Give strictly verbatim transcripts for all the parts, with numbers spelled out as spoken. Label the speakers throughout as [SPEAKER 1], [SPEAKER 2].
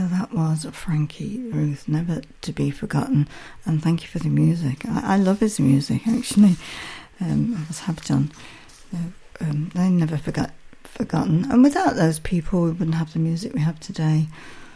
[SPEAKER 1] So that was Frankie Ruth, never to be forgotten. And thank you for the music. I, I love his music, actually. Um, I always have done. Uh, um, they never forgot forgotten. And without those people, we wouldn't have the music we have today.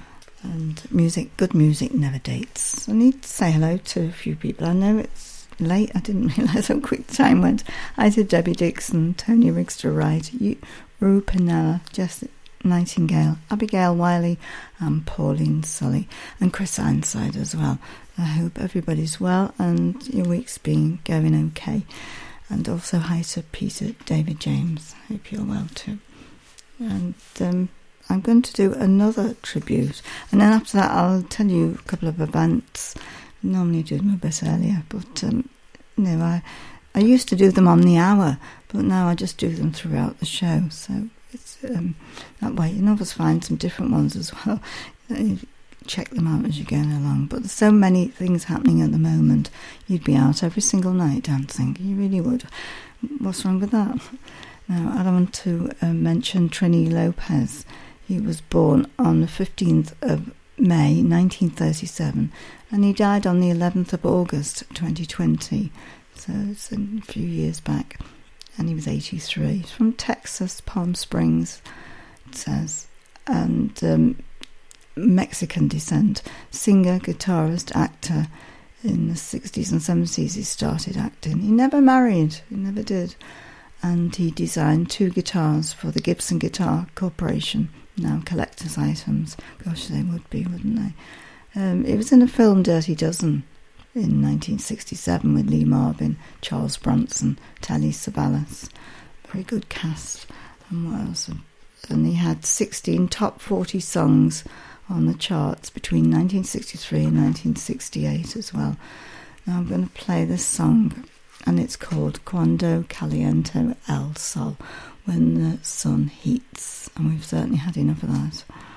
[SPEAKER 1] And music, good music never dates. I need to say hello to a few people. I know it's late. I didn't realise how quick time went. I did Debbie Dixon, Tony Rigster Wright, Rue Pennella, Jess Nightingale, Abigail Wiley, and Pauline Sully, and Chris Ironside as well. I hope everybody's well and your week's been going okay. And also hi to Peter David James. Hope you're well too. And um, I'm going to do another tribute, and then after that I'll tell you a couple of events. Normally I do them a bit earlier, but um, you know, I I used to do them on the hour, but now I just do them throughout the show. So it's um, that way. You can always find some different ones as well. Check them out as you're going along. But there's so many things happening at the moment. You'd be out every single night dancing. You really would. What's wrong with that? Now I want to uh, mention Trini Lopez. He was born on the fifteenth of May nineteen thirty-seven, and he died on the eleventh of August twenty twenty. So it's a few years back, and he was eighty-three. He's from Texas, Palm Springs, it says, and um, Mexican descent. Singer, guitarist, actor. In the sixties and seventies he started acting. He never married, he never did. And he designed two guitars for the Gibson Guitar Corporation, now collector's items. Gosh, they would be, wouldn't they? Um, it was in the film Dirty Dozen in nineteen sixty-seven with Lee Marvin, Charles Bronson, Telly Savalas. Very good cast. And what else? And he had sixteen top forty songs on the charts between nineteen sixty-three and nineteen sixty-eight as well. Now I'm going to play this song, and it's called Cuando Calienta el Sol, when the sun heats, and we've certainly had enough of that.